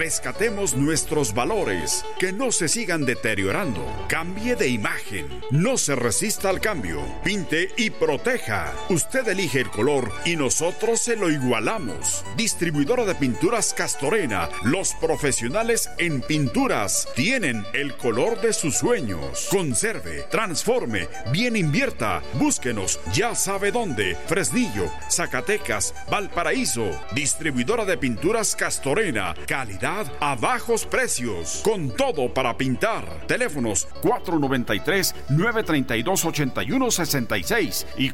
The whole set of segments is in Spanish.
Rescatemos nuestros valores, que no se sigan deteriorando. Cambie de imagen, no se resista al cambio. Pinte y proteja. Usted elige el color y nosotros se lo igualamos. Distribuidora de pinturas Castorena. Los profesionales en pinturas tienen el color de sus sueños. Conserve, transforme, bien invierta. Búsquenos, ya sabe dónde. Fresnillo, Zacatecas, Valparaíso. Distribuidora de pinturas Castorena. Calidad a bajos precios. Con todo para pintar. Teléfonos 493-932-8166 y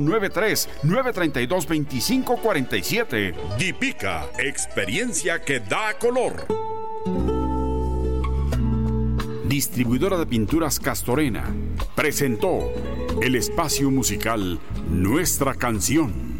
493-932-2547. Dipica, experiencia que da color. Distribuidora de pinturas Castorena presentó el espacio musical Nuestra Canción.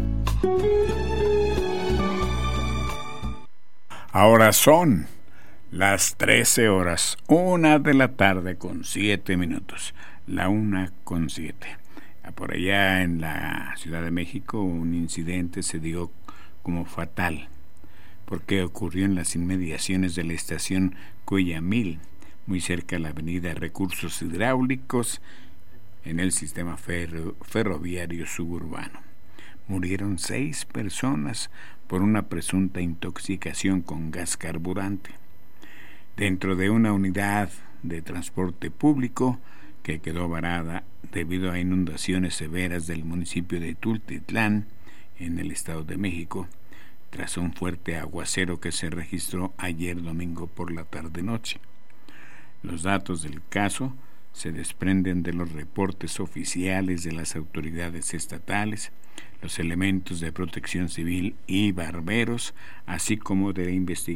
Ahora son las 13 horas, 1 de la tarde con 7 minutos, la 1:07. Por allá en la Ciudad de México un incidente se dio como fatal, porque ocurrió en las inmediaciones de la estación Cuyamil, muy cerca de la avenida Recursos Hidráulicos, en el sistema ferroviario suburbano. Murieron 6 personas por una presunta intoxicación con gas carburante dentro de una unidad de transporte público que quedó varada debido a inundaciones severas del municipio de Tultitlán, en el Estado de México, tras un fuerte aguacero que se registró ayer domingo por la tarde-noche. Los datos del caso se desprenden de los reportes oficiales de las autoridades estatales, los elementos de protección civil y bomberos, así como de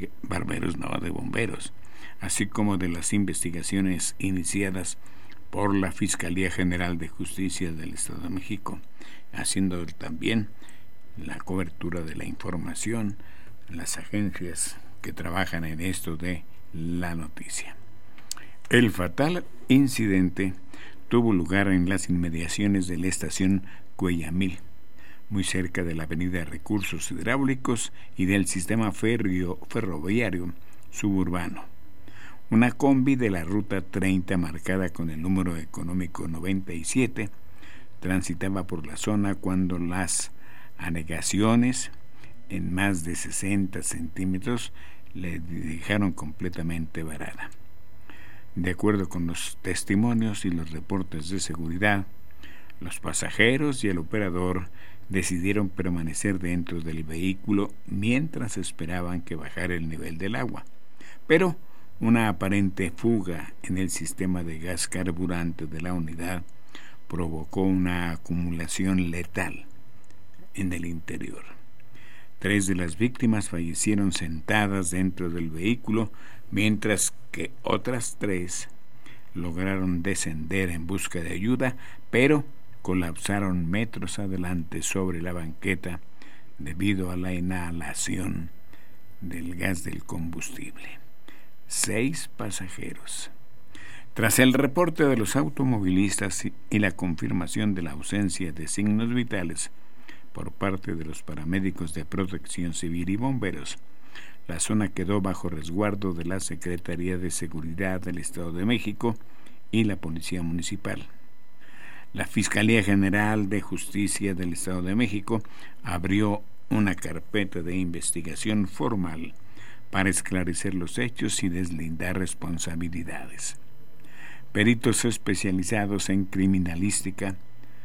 bomberos, así como de las investigaciones iniciadas por la Fiscalía General de Justicia del Estado de México, haciendo también la cobertura de la información, las agencias que trabajan en esto de la noticia. El fatal incidente tuvo lugar en las inmediaciones de la estación Cuyamil, muy cerca de la avenida Recursos Hidráulicos y del sistema ferroviario suburbano. Una combi de la ruta 30 marcada con el número económico 97 transitaba por la zona cuando las anegaciones en más de 60 centímetros le dejaron completamente varada. De acuerdo con los testimonios y los reportes de seguridad, los pasajeros y el operador decidieron permanecer dentro del vehículo mientras esperaban que bajara el nivel del agua. Pero una aparente fuga en el sistema de gas carburante de la unidad provocó una acumulación letal en el interior. 3 de las víctimas fallecieron sentadas dentro del vehículo, mientras que otras 3 lograron descender en busca de ayuda, pero colapsaron metros adelante sobre la banqueta debido a la inhalación del gas del combustible. 6 pasajeros. Tras el reporte de los automovilistas y la confirmación de la ausencia de signos vitales por parte de los paramédicos de Protección Civil y bomberos, la zona quedó bajo resguardo de la Secretaría de Seguridad del Estado de México y la Policía Municipal. La Fiscalía General de Justicia del Estado de México abrió una carpeta de investigación formal para esclarecer los hechos y deslindar responsabilidades. Peritos especializados en criminalística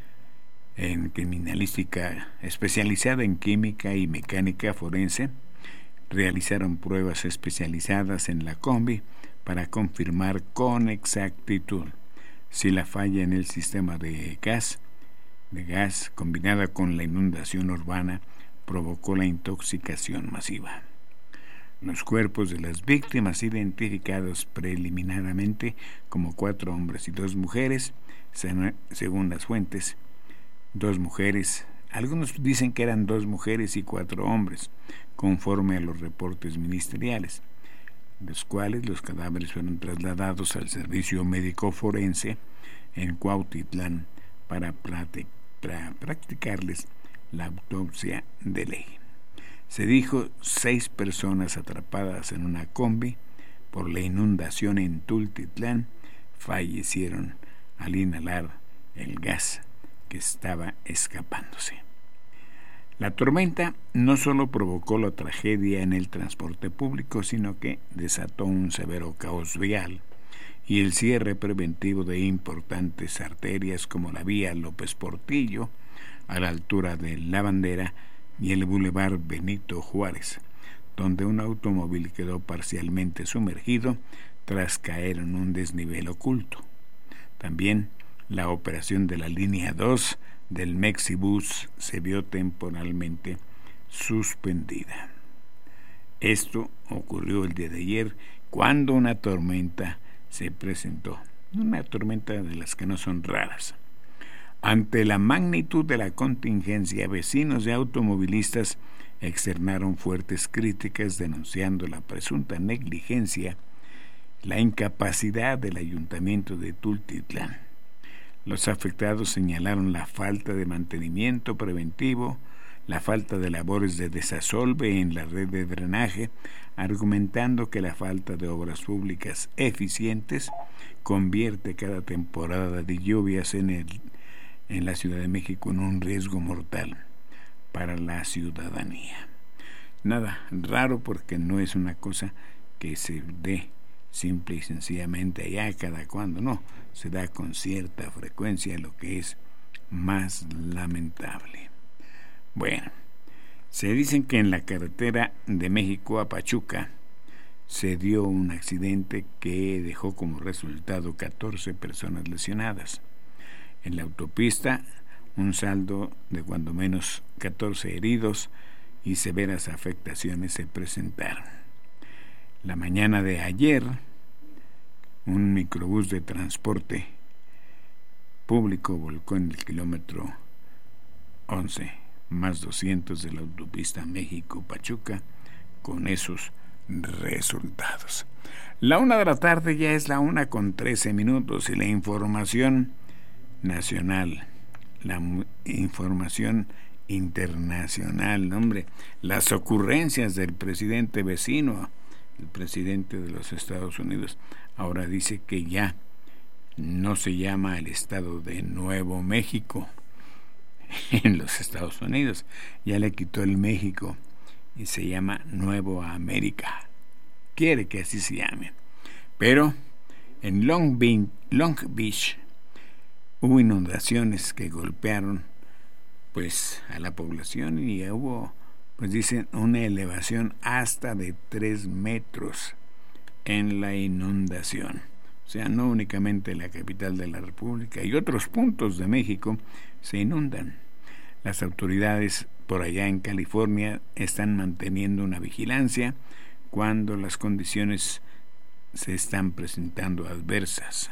especializada en química y mecánica forense, realizaron pruebas especializadas en la combi para confirmar con exactitud si la falla en el sistema de gas combinada con la inundación urbana provocó la intoxicación masiva. Los cuerpos de las víctimas, identificados preliminarmente como 4 hombres y 2 mujeres, según las fuentes, 2 mujeres, algunos dicen que eran 2 mujeres y 4 hombres, conforme a los reportes ministeriales, los cuales los cadáveres fueron trasladados al servicio médico forense en Cuautitlán para practicarles la autopsia de ley. Se dijo 6 personas atrapadas en una combi por la inundación en Tultitlán fallecieron al inhalar el gas que estaba escapándose. La tormenta no solo provocó la tragedia en el transporte público, sino que desató un severo caos vial y el cierre preventivo de importantes arterias como la vía López Portillo, a la altura de La Bandera, y el Boulevard Benito Juárez, donde un automóvil quedó parcialmente sumergido tras caer en un desnivel oculto. También la operación de la línea 2 del Mexibus se vio temporalmente suspendida. Esto ocurrió el día de ayer, cuando una tormenta se presentó, una tormenta de las que no son raras. Ante la magnitud de la contingencia, vecinos y automovilistas externaron fuertes críticas denunciando la presunta negligencia, la incapacidad del ayuntamiento de Tultitlán. Los afectados señalaron la falta de mantenimiento preventivo, la falta de labores de desasolve en la red de drenaje, argumentando que la falta de obras públicas eficientes convierte cada temporada de lluvias en la Ciudad de México en un riesgo mortal para la ciudadanía. Nada raro, porque no es una cosa que se dé simple y sencillamente allá cada cuando, no, se da con cierta frecuencia, lo que es más lamentable. Bueno, se dicen que en la carretera de México a Pachuca se dio un accidente que dejó como resultado 14 personas lesionadas. En la autopista, un saldo de cuando menos 14 heridos y severas afectaciones se presentaron. La mañana de ayer, un microbús de transporte público volcó en el kilómetro 11 más 200 de la autopista México-Pachuca con esos resultados. La 1 de la tarde ya es la 1:13 y la información nacional, la información internacional, hombre, las ocurrencias del presidente vecino, el presidente de los Estados Unidos, ahora dice que ya no se llama el estado de Nuevo México en los Estados Unidos, ya le quitó el México y se llama Nuevo América. Quiere que así se llame. Pero en Long Beach hubo inundaciones que golpearon pues a la población y hubo, pues dicen, una elevación hasta de 3 metros en la inundación. O sea, no únicamente la capital de la República y otros puntos de México se inundan. Las autoridades por allá en California están manteniendo una vigilancia cuando las condiciones se están presentando adversas.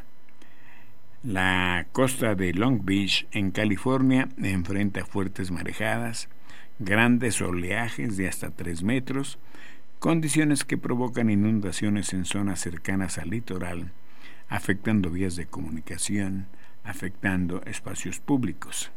La costa de Long Beach, en California, enfrenta fuertes marejadas, grandes oleajes de hasta 3 metros, condiciones que provocan inundaciones en zonas cercanas al litoral, afectando vías de comunicación, afectando espacios públicos.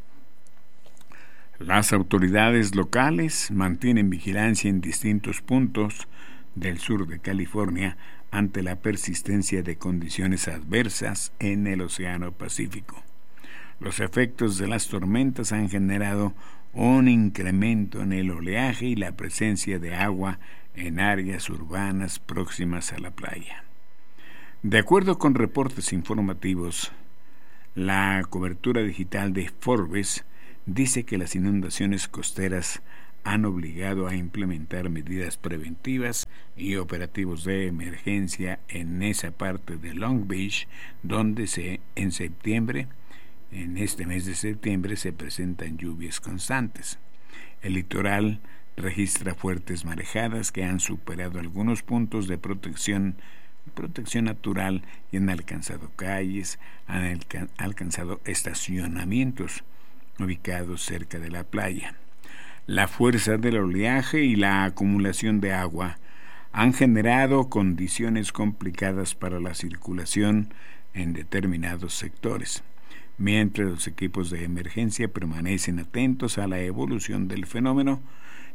Las autoridades locales mantienen vigilancia en distintos puntos del sur de California ante la persistencia de condiciones adversas en el Océano Pacífico. Los efectos de las tormentas han generado un incremento en el oleaje y la presencia de agua en áreas urbanas próximas a la playa. De acuerdo con reportes informativos, la cobertura digital de Forbes dice que las inundaciones costeras han obligado a implementar medidas preventivas y operativos de emergencia en esa parte de Long Beach, donde en este mes de septiembre, se presentan lluvias constantes. El litoral registra fuertes marejadas que han superado algunos puntos de protección natural y han alcanzado calles, han alcanzado estacionamientos ubicados cerca de la playa. La fuerza del oleaje y la acumulación de agua han generado condiciones complicadas para la circulación en determinados sectores, mientras los equipos de emergencia permanecen atentos a la evolución del fenómeno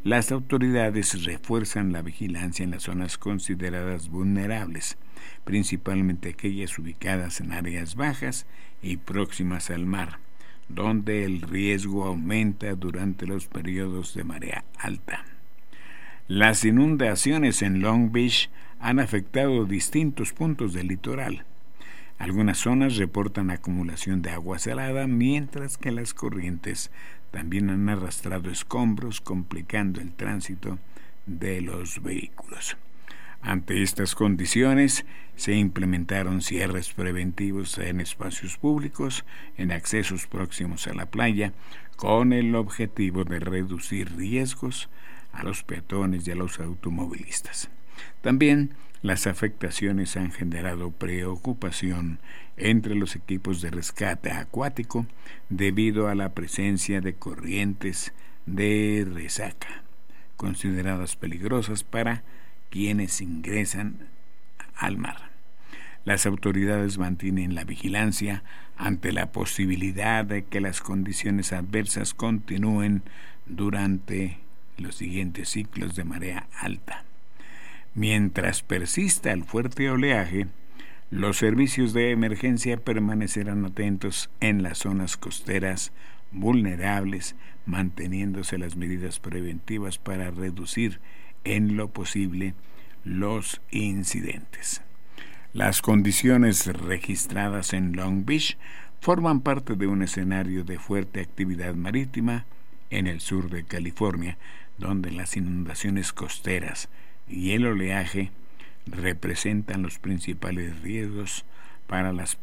las autoridades refuerzan la vigilancia en las zonas consideradas vulnerables, principalmente aquellas ubicadas en áreas bajas y próximas al mar, donde el riesgo aumenta durante los periodos de marea alta. Las inundaciones en Long Beach han afectado distintos puntos del litoral. Algunas zonas reportan acumulación de agua salada, mientras que las corrientes también han arrastrado escombros, complicando el tránsito de los vehículos. Ante estas condiciones, se implementaron cierres preventivos en espacios públicos, en accesos próximos a la playa, con el objetivo de reducir riesgos a los peatones y a los automovilistas. También las afectaciones han generado preocupación entre los equipos de rescate acuático debido a la presencia de corrientes de resaca, consideradas peligrosas para quienes ingresan al mar. Las autoridades mantienen la vigilancia ante la posibilidad de que las condiciones adversas continúen durante los siguientes ciclos de marea alta. Mientras persista el fuerte oleaje, los servicios de emergencia permanecerán atentos en las zonas costeras vulnerables, manteniéndose las medidas preventivas para reducir en lo posible los incidentes. Las condiciones registradas en Long Beach forman parte de un escenario de fuerte actividad marítima en el sur de California, donde las inundaciones costeras y el oleaje representan los principales riesgos para las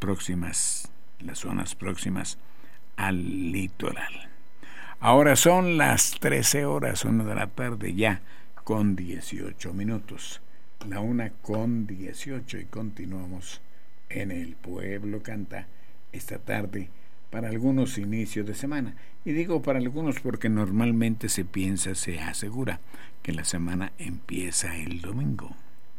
zonas próximas al litoral. Ahora son las 13 horas, 1 de la tarde ya, con 18 minutos. La 1:18 y continuamos en El Pueblo Canta esta tarde para algunos inicios de semana. Y digo para algunos porque normalmente se asegura que la semana empieza el domingo.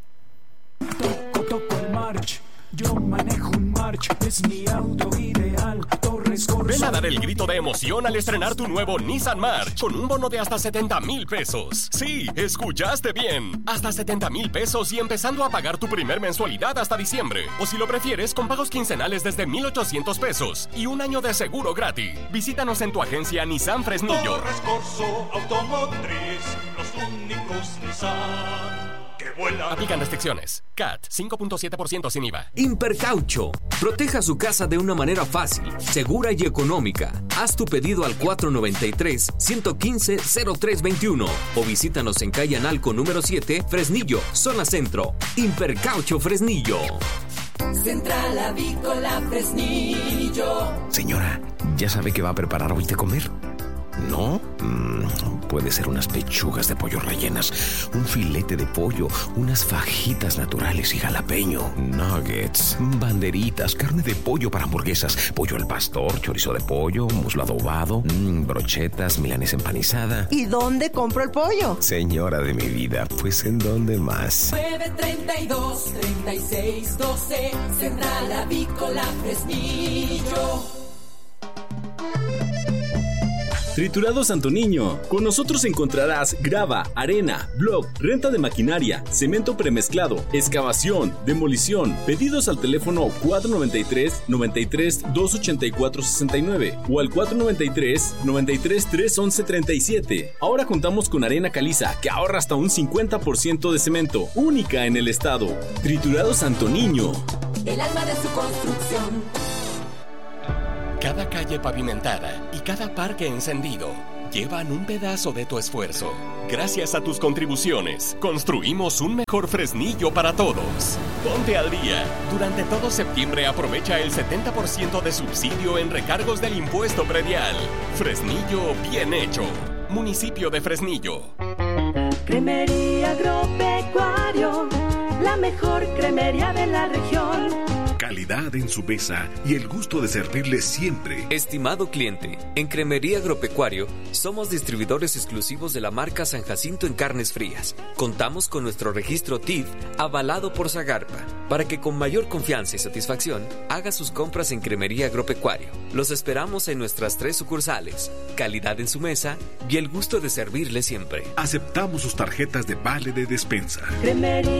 Toco el March, yo manejo un March, es mi auto ideal. Torres Corso. Ven a dar el grito de emoción al estrenar tu nuevo Nissan March con un bono de hasta 70,000 pesos. Sí, escuchaste bien. Hasta 70,000 pesos y empezando a pagar tu primer mensualidad hasta diciembre. O si lo prefieres, con pagos quincenales desde 1,800 pesos y un año de seguro gratis. Visítanos en tu agencia Nissan Fresnillo. Torres Corso Automotriz, los únicos Nissan. Aplican restricciones. CAT 5.7% sin IVA. Impercaucho. Proteja su casa de una manera fácil, segura y económica. Haz tu pedido al 493-115-0321 o visítanos en calle Analco número 7, Fresnillo, zona centro. Impercaucho Fresnillo. Central Avícola Fresnillo. Señora, ¿ya sabe qué va a preparar hoy de comer? ¿No? Puede ser unas pechugas de pollo rellenas, un filete de pollo, unas fajitas naturales y jalapeño, nuggets, banderitas, carne de pollo para hamburguesas, pollo al pastor, chorizo de pollo, muslo adobado, brochetas, milanesa empanizada. ¿Y dónde compro el pollo? Señora de mi vida, pues ¿en dónde más? 932-3612, Central Avícola Fresnillo. Triturados Santo Niño. Con nosotros encontrarás grava, arena, block, renta de maquinaria, cemento premezclado, excavación, demolición. Pedidos al teléfono 493-93-284-69 o al 493-93-311-37. Ahora contamos con arena caliza que ahorra hasta un 50% de cemento, única en el estado. Triturados Santo Niño. El alma de su construcción. Cada calle pavimentada y cada parque encendido llevan un pedazo de tu esfuerzo. Gracias a tus contribuciones, construimos un mejor Fresnillo para todos. Ponte al día. Durante todo septiembre aprovecha el 70% de subsidio en recargos del impuesto predial. Fresnillo bien hecho. Municipio de Fresnillo. Cremería Agropecuario, la mejor cremería de la región. calidad en su mesa y el gusto de servirle siempre. Estimado cliente, en Cremería Agropecuario somos distribuidores exclusivos de la marca San Jacinto en carnes frías. Contamos con nuestro registro TIF avalado por Zagarpa para que con mayor confianza y satisfacción haga sus compras en Cremería Agropecuario. Los esperamos en nuestras 3 sucursales, calidad en su mesa y el gusto de servirle siempre. Aceptamos sus tarjetas de vale de despensa. Cremería